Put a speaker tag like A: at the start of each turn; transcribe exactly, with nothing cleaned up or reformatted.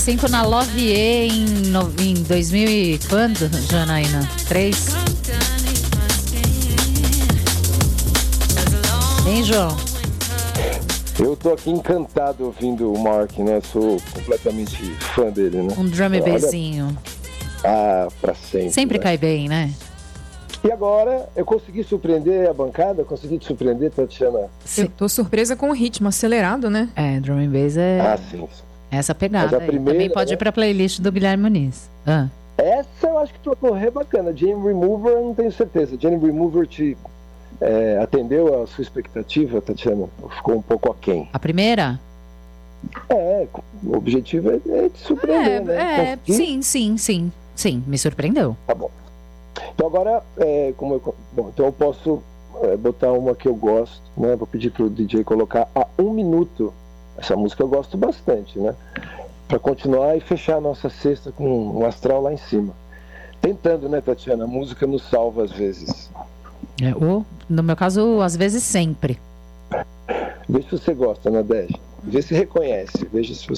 A: cinco na Lovier em, no, em dois mil e quando, Janaína? três? Hein, João?
B: Eu tô aqui encantado ouvindo o Mark, né? Sou completamente fã dele, né?
A: Um drum and bassinho.
B: Ah, pra sempre.
A: Sempre
B: né?
A: cai bem, né?
B: E agora, eu consegui surpreender a bancada? Consegui te surpreender, Tatiana?
C: Eu tô surpresa com o ritmo acelerado, né?
A: É, drum and bass é
B: Ah, sim.
A: essa pegada.
B: Mas a
A: aí.
B: primeira,
A: Também pode
B: né?
A: ir pra playlist do Guilherme Muniz. Ah.
B: Essa eu acho que tu correr bacana. Jane Remover, eu não tenho certeza. Jane Remover te é, atendeu a sua expectativa, Tatiana? Ou ficou um pouco aquém?
A: A primeira?
B: É, o objetivo é, é te surpreender,
A: É,
B: né?
A: é
B: Conseguir?
A: sim, sim, sim. Sim, me surpreendeu.
B: Tá bom. Então agora, é, como eu, bom, então eu posso é, botar uma que eu gosto, né? Vou pedir pro D J colocar a um minuto. Essa música eu gosto bastante, né? Para continuar e fechar a nossa sexta com um astral lá em cima. Tentando, né, Tatiana? A música nos salva às vezes.
A: É, ou, no meu caso, às vezes sempre.
B: Vê se você gosta, Nadege. Vê se reconhece. Veja se você